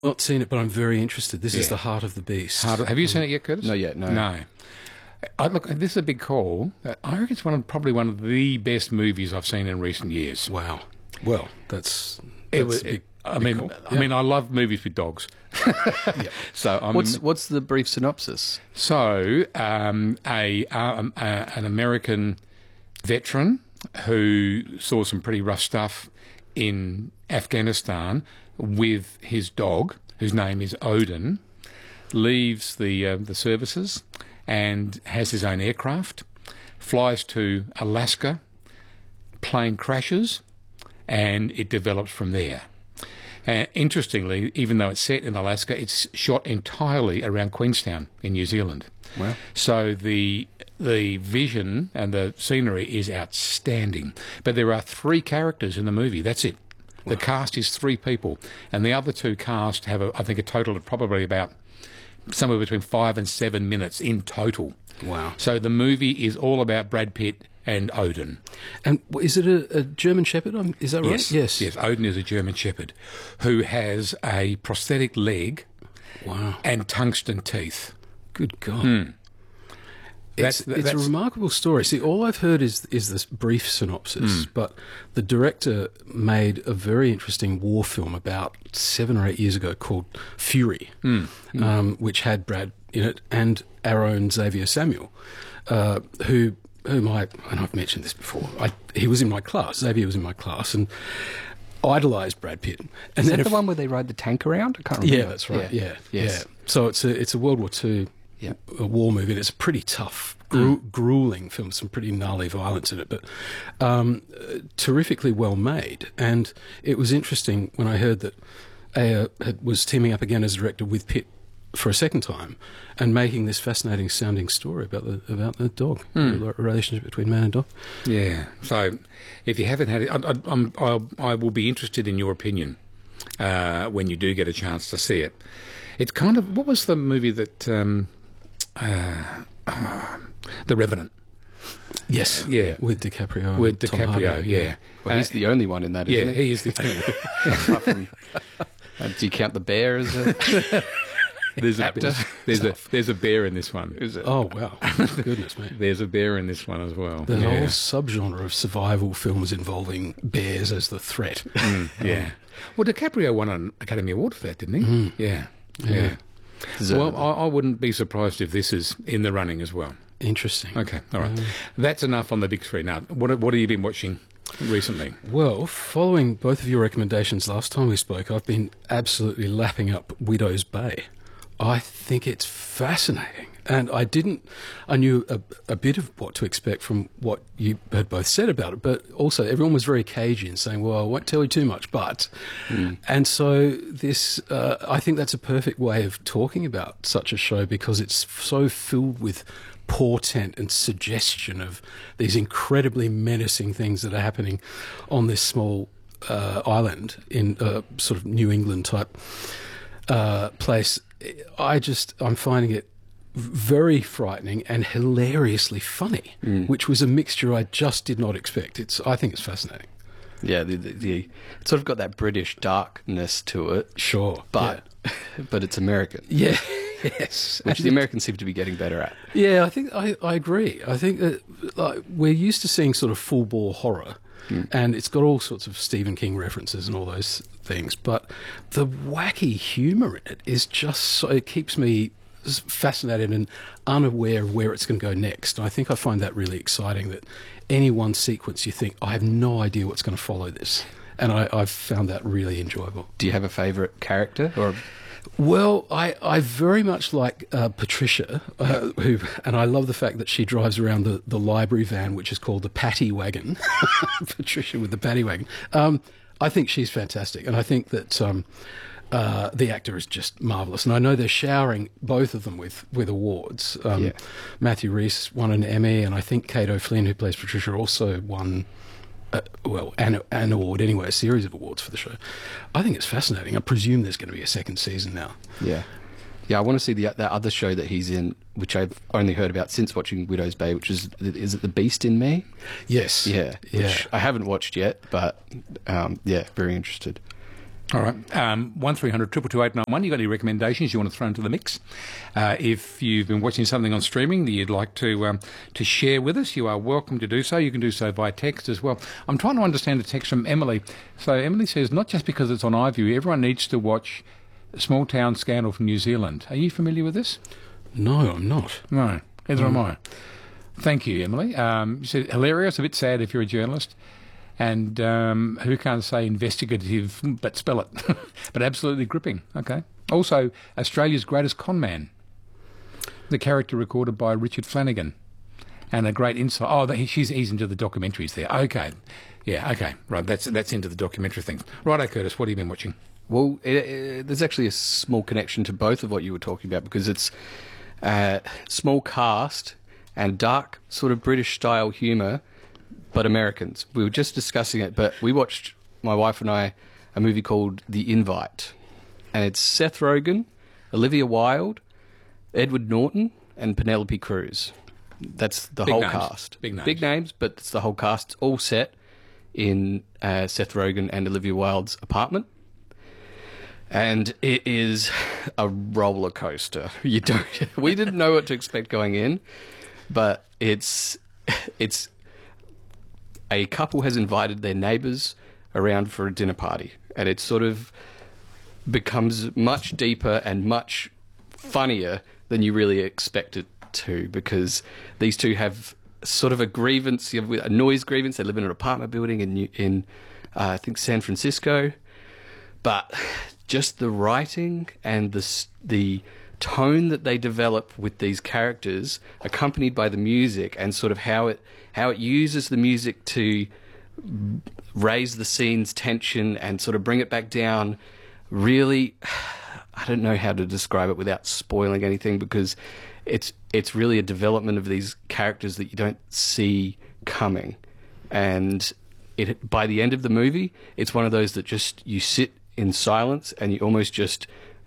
Not seen it, but I'm very interested. This is The Heart of the Beast. Have you seen it yet, Curtis? Not yet, no. No. Look, this is a big call. I reckon it's probably one of the best movies I've seen in recent years. Wow. Well, that's It a was. big I mean, call. I love movies with dogs. So What's the brief synopsis? So, an American veteran who saw some pretty rough stuff in Afghanistan with his dog, whose name is Odin, leaves the services and has his own aircraft, flies to Alaska, plane crashes, and it develops from there. Interestingly, even though it's set in Alaska, it's shot entirely around Queenstown in New Zealand. Wow. So the vision and the scenery is outstanding. But there are 3 characters in the movie. That's it. The cast is 3 people. And the other 2 cast have, I think, a total of probably about somewhere between 5 and 7 minutes in total. Wow. So the movie is all about Brad Pitt and Odin. And is it a German Shepherd? Is that right? Yes. Odin is a German Shepherd who has a prosthetic leg and tungsten teeth. Good God. It's a remarkable story. See, all I've heard is this brief synopsis, but the director made a very interesting war film about 7 or 8 years ago called Fury, which had Brad in it and our own Xavier Samuel, whom I've mentioned this before, he was in my class, Xavier was in my class, and idolised Brad Pitt. And Is that the one where they ride the tank around? I can't remember. Yeah, that's right, yeah. Yes. So it's a World War II a war movie, and it's a pretty tough, grueling film, some pretty gnarly violence in it, but terrifically well made. And it was interesting when I heard that Ayer was teaming up again as a director with Pitt for a second time and making this fascinating sounding story about the dog, the relationship between man and dog. Yeah. So if you haven't had it, I will be interested in your opinion when you do get a chance to see it. It's kind of, what was the movie that, The Revenant? Yes. Yeah. With DiCaprio. With Tom DiCaprio, Hardy. yeah. Well, he's the only one in that, isn't he? He is the Apart from, do you count the bear as a... There's a bear in this one. Is it? Oh, wow. Goodness me. There's a bear in this one as well. There's a whole subgenre of survival films involving bears as the threat. Yeah. Well, DiCaprio won an Academy Award for that, didn't he? Yeah. Well, I wouldn't be surprised if this is in the running as well. Interesting. Okay, all right. That's enough on the big three. Now, what have you been watching recently? Well, following both of your recommendations last time we spoke, I've been absolutely lapping up Widow's Bay. I think it's fascinating. And I knew a bit of what to expect from what you had both said about it, but also everyone was very cagey in saying, well, I won't tell you too much, but... And so this, I think that's a perfect way of talking about such a show because it's so filled with portent and suggestion of these incredibly menacing things that are happening on this small island in a sort of New England type place. I'm finding it very frightening and hilariously funny, which was a mixture I just did not expect. I think it's fascinating. Yeah, it's sort of got that British darkness to it. Sure. But it's American. Yeah, yes. Which the Americans seem to be getting better at. Yeah, I think I agree. I think that we're used to seeing sort of full-bore horror, and it's got all sorts of Stephen King references and all those things, but the wacky humour in it is just so... It keeps me fascinated and unaware of where it's going to go next. I think I find that really exciting, that any one sequence you think, I have no idea what's going to follow this. And I've found that really enjoyable. Do you have a favourite character? Or Well, I very much like Patricia, and I love the fact that she drives around the library van, which is called the Patty Wagon. Patricia with the Patty Wagon. I think she's fantastic, and I think that the actor is just marvellous. And I know they're showering both of them with awards. Matthew Rhys won an Emmy, and I think Kate O'Flynn, who plays Patricia, also won... an award anyway, a series of awards for the show. I think it's fascinating. I presume there's going to be a second season now. Yeah, I want to see that other show that he's in, which I've only heard about since watching Widow's Bay, which is it The Beast in Me? Yes. Yeah. Which I haven't watched yet, but very interested. All right. 1300 222 891. You got any recommendations you want to throw into the mix? If you've been watching something on streaming that you'd like to share with us, you are welcome to do so. You can do so via text as well. I'm trying to understand a text from Emily. So Emily says, not just because it's on iView, everyone needs to watch Small Town Scandal from New Zealand. Are you familiar with this? No, I'm not. No, neither am I. Thank you, Emily. You said hilarious, a bit sad if you're a journalist. And who can't say investigative, but spell it. But absolutely gripping. Okay. Also, Australia's Greatest Con Man. The character recorded by Richard Flanagan. And a great insight. Oh, he's into the documentaries there. Okay. Yeah, okay. Right, that's into the documentary thing. Righto, Curtis, what have you been watching? Well, there's actually a small connection to both of what you were talking about, because it's small cast and dark sort of British-style humour, but Americans. We were just discussing it, but we watched, my wife and I, a movie called The Invite. And it's Seth Rogen, Olivia Wilde, Edward Norton, and Penelope Cruz. That's the whole cast. Big names. Big names, but it's the whole cast. It's all set in Seth Rogen and Olivia Wilde's apartment. And it is a roller coaster. We didn't know what to expect going in, but it's a couple has invited their neighbours around for a dinner party, and it sort of becomes much deeper and much funnier than you really expect it to, because these two have sort of a grievance, a noise grievance. They live in an apartment building in I think San Francisco, but just the writing and the tone that they develop with these characters, accompanied by the music, and sort of how it uses the music to raise the scene's tension and sort of bring it back down. Really, I don't know how to describe it without spoiling anything, because it's really a development of these characters that you don't see coming. And by the end of the movie, it's one of those that just you sit in silence and you almost just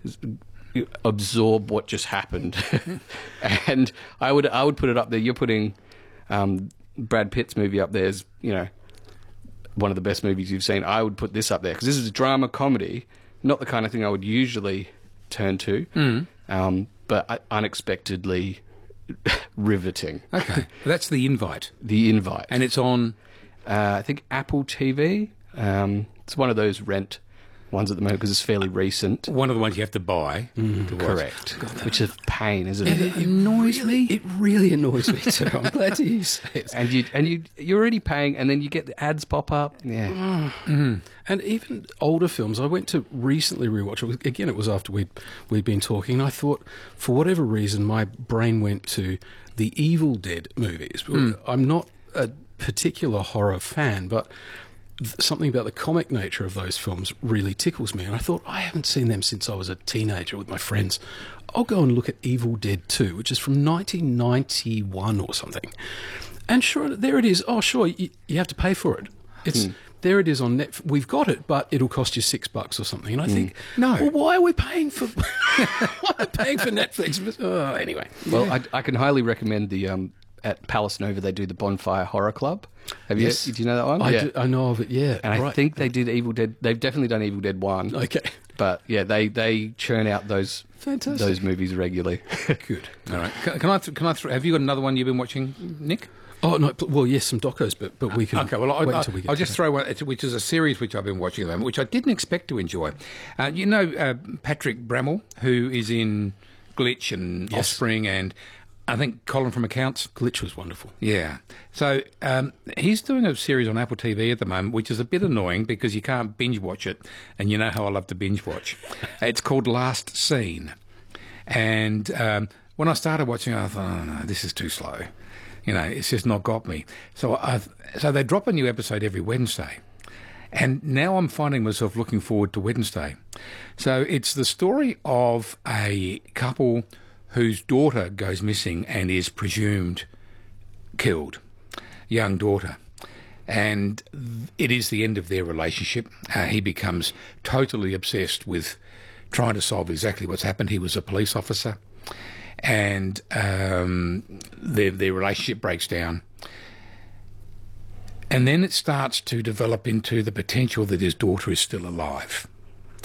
absorb what just happened. And I would put it up there. You're putting Brad Pitt's movie up there as, one of the best movies you've seen. I would put this up there, because this is a drama comedy, not the kind of thing I would usually turn to, but unexpectedly riveting. Okay, that's The Invite. The Invite. And it's on, I think, Apple TV. It's one of those rent ones at the moment, because it's fairly recent. One of the ones you have to buy to watch. Correct. Which is pain, isn't it? It annoys me. It really annoys me too. I'm glad to hear you say it. And you're already paying, and then you get the ads pop up. Yeah. And even older films, I went to recently rewatch it. Again, it was after we'd been talking, and I thought, for whatever reason, my brain went to the Evil Dead movies. I'm not a particular horror fan, but something about the comic nature of those films really tickles me. And I thought, I haven't seen them since I was a teenager with my friends. I'll go and look at Evil Dead 2, which is from 1991 or something. And sure, there it is. Oh, sure, you have to pay for it. There it is on Netflix. We've got it, but it'll cost you $6 or something. And I think, no. Well, why are we paying for Netflix? Oh, anyway. Well, I can highly recommend the at Palace Nova, they do the Bonfire Horror Club. Do you know that one? I know of it, yeah. And I think they did Evil Dead. They've definitely done Evil Dead 1. Okay. But yeah, they churn out those movies regularly. Good. All right. Can I have you got another one you've been watching, Nick? Oh, no, well, yes, some docos, but we can okay, well, wait until we get I'll just throw one, which is a series which I've been watching at the moment, which I didn't expect to enjoy. Patrick Brammall, who is in Glitch and Offspring, and I think Colin from Accounts. Glitch was wonderful. Yeah. So he's doing a series on Apple TV at the moment, which is a bit annoying because you can't binge watch it, and you know how I love to binge watch. It's called Last Scene. And when I started watching it, I thought, oh, no, this is too slow. It's just not got me. So they drop a new episode every Wednesday. And now I'm finding myself looking forward to Wednesday. So it's the story of a couple whose daughter goes missing and is presumed killed, young daughter. And it is the end of their relationship. He becomes totally obsessed with trying to solve exactly what's happened. He was a police officer. And their relationship breaks down. And then it starts to develop into the potential that his daughter is still alive.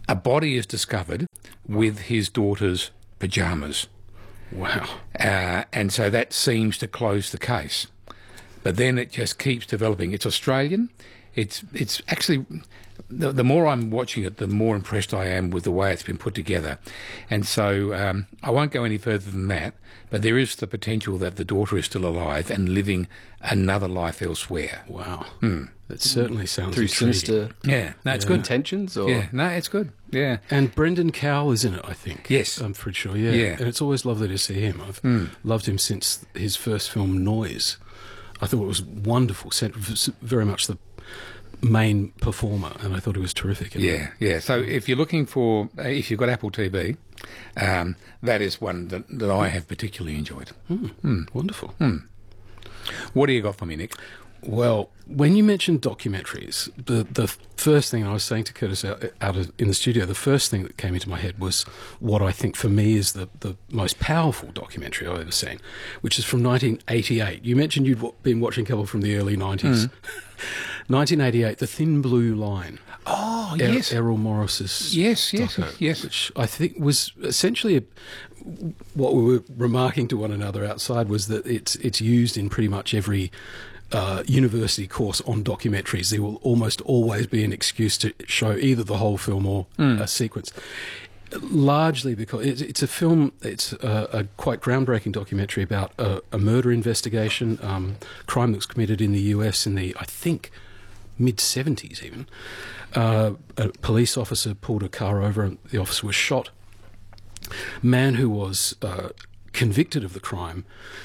a body is discovered with his daughter's pyjamas. Wow. And so that seems to close the case. But then it just keeps developing. It's Australian. It's actually, the more I'm watching it, the more impressed I am with the way it's been put together. And so I won't go any further than that, but there is the potential that the daughter is still alive and living another life elsewhere. Wow. That certainly sounds Through intriguing. sinister Yeah, no, it's good. intentions? Or? Yeah, no, it's good. Yeah. And Brendan Cowell is in it, I think. Yes. I'm pretty sure, yeah. Yeah. And it's always lovely to see him. I've loved him since his first film, Noise. I thought it was wonderful, very much the main performer, and I thought he was terrific. Yeah. So if you're looking for, if you've got Apple TV, that is one that I have particularly enjoyed. Wonderful. What do you got for me, Nick? Well, when you mentioned documentaries, the first thing I was saying to Curtis in the studio, the first thing that came into my head was what I think for me is the most powerful documentary I've ever seen, which is from 1988. You mentioned you'd been watching a couple from the early 90s. 1988, The Thin Blue Line. Oh, yes. Errol Morris's Yes, doco, which I think was essentially what we were remarking to one another outside was that it's used in pretty much every university course on documentaries. There will almost always be an excuse to show either the whole film or a sequence. Largely because it's a film, it's a quite groundbreaking documentary about a murder investigation, crime that was committed in the US in the, I think, mid-70s even. A police officer pulled a car over and the officer was shot. Man who was convicted of the crime,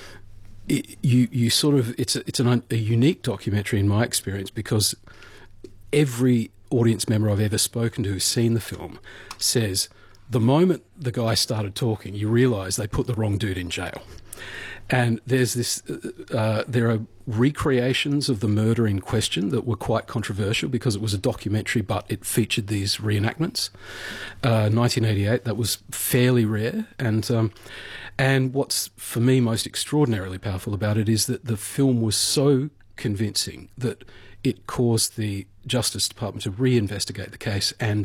you sort of, it's a unique documentary in my experience because every audience member I've ever spoken to who's seen the film says the moment the guy started talking, you realise they put the wrong dude in jail. And there's this, there are recreations of the murder in question that were quite controversial because it was a documentary, but it featured these reenactments. 1988, that was fairly rare. And what's for me most extraordinarily powerful about it is that the film was so convincing that it caused the Justice Department to reinvestigate the case, and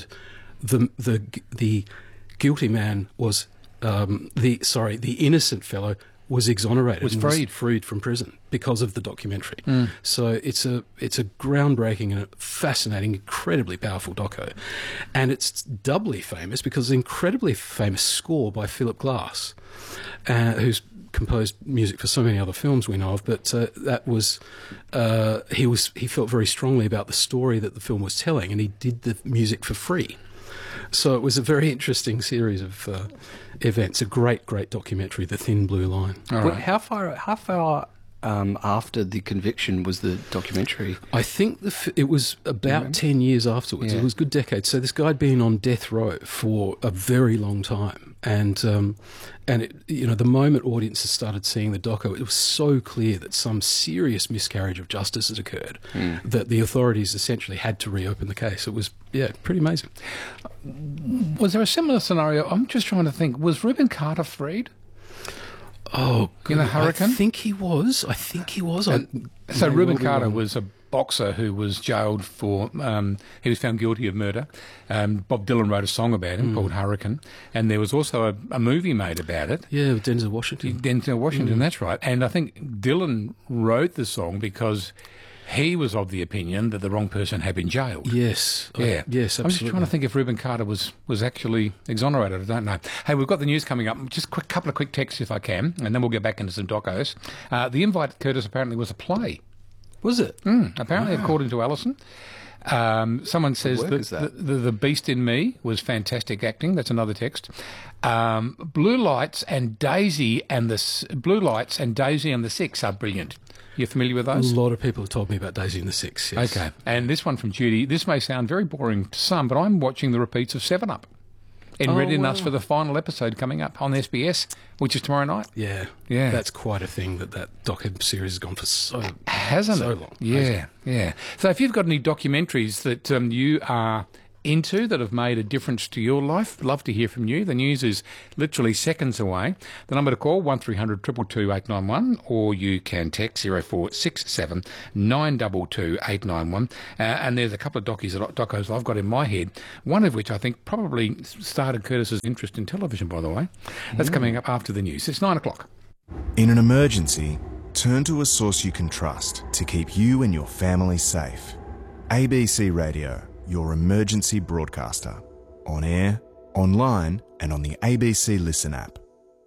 the guilty man was the innocent fellow was exonerated, was freed from prison because of the documentary. So it's a groundbreaking and a fascinating, incredibly powerful doco, and it's doubly famous because an incredibly famous score by Philip Glass, who's composed music for so many other films we know of. But that was he felt very strongly about the story that the film was telling, and he did the music for free. So it was a very interesting series of events. A great documentary, The Thin Blue Line. All right. How far after the conviction was the documentary? I think it was about 10 years afterwards. Yeah. It was a good decade. So this guy had been on death row for a very long time. And it, the moment audiences started seeing the doco, it was so clear that some serious miscarriage of justice had occurred that the authorities essentially had to reopen the case. It was, pretty amazing. Was there a similar scenario? I'm just trying to think. Was Reuben Carter freed? Oh, in the Hurricane? I think he was. So Reuben Carter was a boxer who was jailed for, he was found guilty of murder. Bob Dylan wrote a song about him called Hurricane, and there was also a movie made about it. Yeah, with Denzel Washington. That's right. And I think Dylan wrote the song because he was of the opinion that the wrong person had been jailed. Yes. Yeah. Yes, absolutely. I'm just trying to think if Reuben Carter was actually exonerated. I don't know. Hey, we've got the news coming up. Just a couple of quick texts if I can, and then we'll get back into some docos. The Invite, Curtis, apparently was a play. Was it? Apparently, according to Alison. Someone says that the Beast in Me was fantastic acting. That's another text. Blue Lights and Daisy and the Six are brilliant. You're familiar with those? A lot of people have told me about Daisy and the Six. Yes. Okay. And this one from Judy. This may sound very boring to some, but I'm watching the repeats of 7 Up in readiness for the final episode coming up on SBS, which is tomorrow night. Yeah. That's quite a thing that docu series has gone for so long. Yeah. So if you've got any documentaries that you are into that have made a difference to your life? Love to hear from you. The news is literally seconds away. The number to call, 1300 222 891, or you can text 0467 922 891. And there's a couple of docos I've got in my head, one of which I think probably started Curtis's interest in television, by the way. That's coming up after the news. It's 9 o'clock. In an emergency, turn to a source you can trust to keep you and your family safe. ABC Radio, your emergency broadcaster. On air, online, and on the ABC Listen app.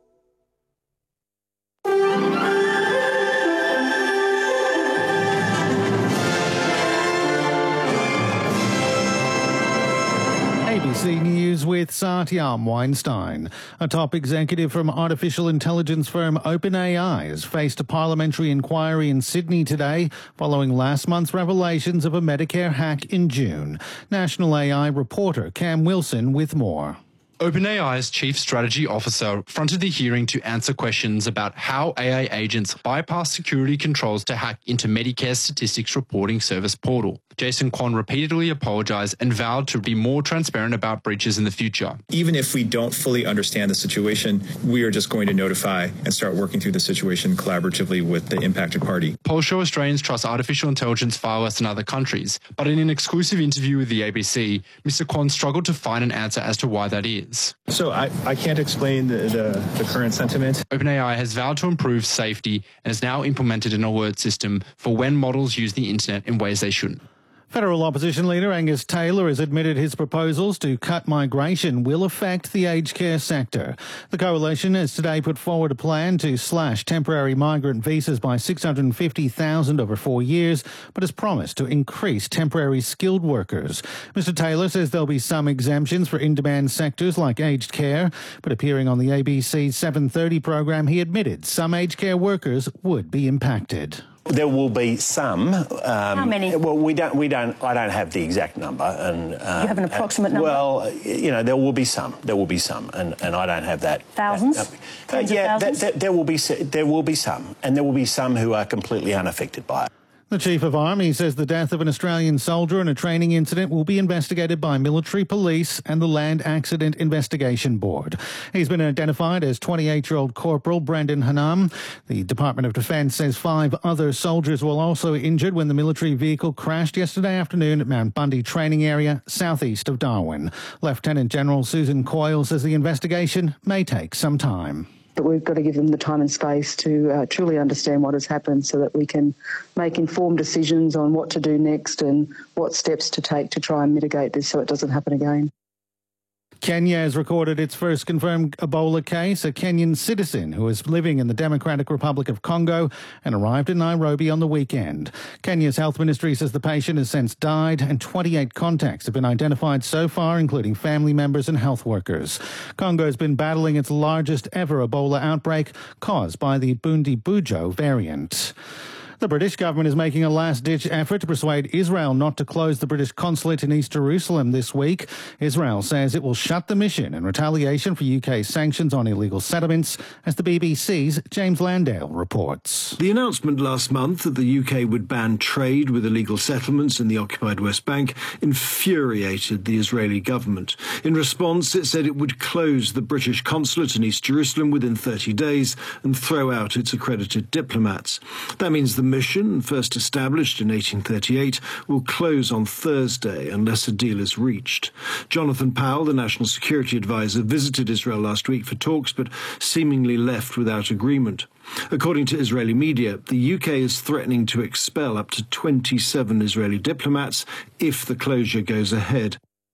ABC News with Satyam Weinstein. A top executive from artificial intelligence firm OpenAI has faced a parliamentary inquiry in Sydney today following last month's revelations of a Medicare hack in June. National AI reporter Cam Wilson with more. OpenAI's Chief Strategy Officer fronted the hearing to answer questions about how AI agents bypass security controls to hack into Medicare's statistics reporting service portal. Jason Kwon repeatedly apologised and vowed to be more transparent about breaches in the future. Even if we don't fully understand the situation, we are just going to notify and start working through the situation collaboratively with the impacted party. Polls show Australians trust artificial intelligence far less than other countries, but in an exclusive interview with the ABC, Mr. Kwon struggled to find an answer as to why that is. So I can't explain the current sentiment. OpenAI has vowed to improve safety and has now implemented an alert system for when models use the internet in ways they shouldn't. Federal opposition leader Angus Taylor has admitted his proposals to cut migration will affect the aged care sector. The coalition has today put forward a plan to slash temporary migrant visas by 650,000 over 4 years, but has promised to increase temporary skilled workers. Mr Taylor says there'll be some exemptions for in-demand sectors like aged care, but appearing on the ABC 7:30 program, he admitted some aged care workers would be impacted. There will be some. How many? Well, I don't have the exact number. And you have an approximate number? Well, there will be some. There will be some, and I don't have that. Thousands? Tens of thousands? There will be some, and there will be some who are completely unaffected by it. The Chief of Army says the death of an Australian soldier in a training incident will be investigated by military police and the Land Accident Investigation Board. He's been identified as 28-year-old Corporal Brendan Hanam. The Department of Defence says 5 other soldiers were also injured when the military vehicle crashed yesterday afternoon at Mount Bundy training area, southeast of Darwin. Lieutenant General Susan Coyle says the investigation may take some time. But we've got to give them the time and space to truly understand what has happened so that we can make informed decisions on what to do next and what steps to take to try and mitigate this so it doesn't happen again. Kenya has recorded its first confirmed Ebola case, a Kenyan citizen who is living in the Democratic Republic of Congo and arrived in Nairobi on the weekend. Kenya's health ministry says the patient has since died and 28 contacts have been identified so far, including family members and health workers. Congo has been battling its largest ever Ebola outbreak caused by the Bundibugyo variant. The British government is making a last-ditch effort to persuade Israel not to close the British consulate in East Jerusalem this week. Israel says it will shut the mission in retaliation for UK sanctions on illegal settlements, as the BBC's James Landale reports. The announcement last month that the UK would ban trade with illegal settlements in the occupied West Bank infuriated the Israeli government. In response, it said it would close the British consulate in East Jerusalem within 30 days and throw out its accredited diplomats. That means the mission, first established in 1838, will close on Thursday unless a deal is reached. Jonathan Powell, the National Security Advisor, visited Israel last week for talks, but seemingly left without agreement. According to Israeli media, the UK is threatening to expel up to 27 Israeli diplomats if the closure goes ahead.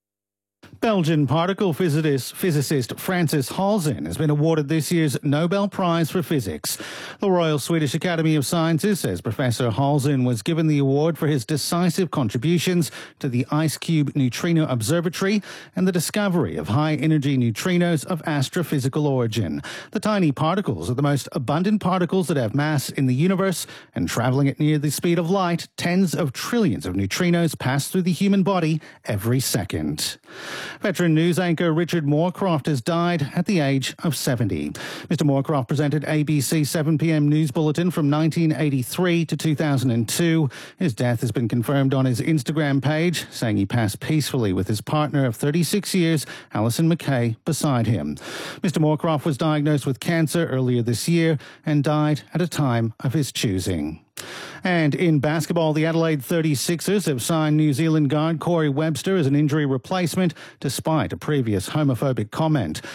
Belgian particle physicist Francis Halzen has been awarded this year's Nobel Prize for Physics. The Royal Swedish Academy of Sciences says Professor Halzen was given the award for his decisive contributions to the IceCube Neutrino Observatory and the discovery of high-energy neutrinos of astrophysical origin. The tiny particles are the most abundant particles that have mass in the universe, and travelling at near the speed of light, tens of trillions of neutrinos pass through the human body every second. Veteran news anchor Richard Moorcroft has died at the age of 70. Mr. Moorcroft presented ABC 7pm News Bulletin from 1983 to 2002. His death has been confirmed on his Instagram page, saying he passed peacefully with his partner of 36 years, Alison McKay, beside him. Mr. Moorcroft was diagnosed with cancer earlier this year and died at a time of his choosing. And in basketball, the Adelaide 36ers have signed New Zealand guard Corey Webster as an injury replacement, despite a previous homophobic comment.